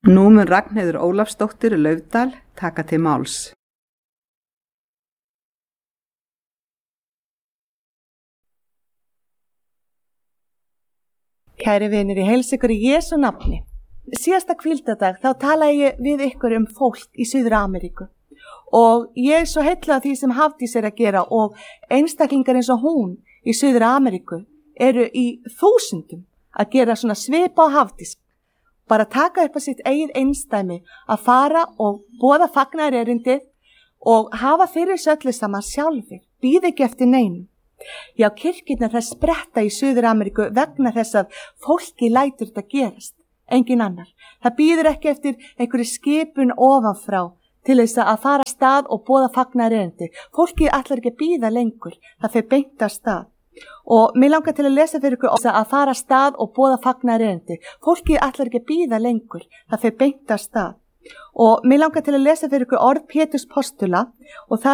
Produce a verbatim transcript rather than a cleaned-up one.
Nú mun Ragnheiður Ólafsdóttir Laufdal taka til máls. Kæri vinir, ég heilsa ykkur í Jesú nafni. Síðasta hvíldadag þá talaði ég við ykkur um fólk í Suður-Ameríku og ég er svo heillað því sem Hafdís er að gera og einstaklingar eins og hún í Suður-Ameríku eru í þúsundum að gera svona svipa á Hafdís. Bara taka upp að sitt eigið einstæmi að fara og boða fagnaðarerindið og hafa fyrir þessu öllu saman sjálfir, bíða ekki eftir neinum. Já, kirkjurnar þær spretta í Suður-Ameríku vegna þess að fólki lætur þetta gerast, engin annar. Það bíður ekki eftir einhverju skipun ofanfrá til þess að fara af stað og boða fagnaðarerindi. Fólki ætlar ekki að bíða lengur, það fer beint af stað. Og mér langar til að lesa fyrir ykkur að fara af stað og boða fagnaðarerindi. Fólki ætlar ekki að bíða lengur, það fer beint af stað. Og mér langar til að lesa fyrir ykkur orð Péturs postula og það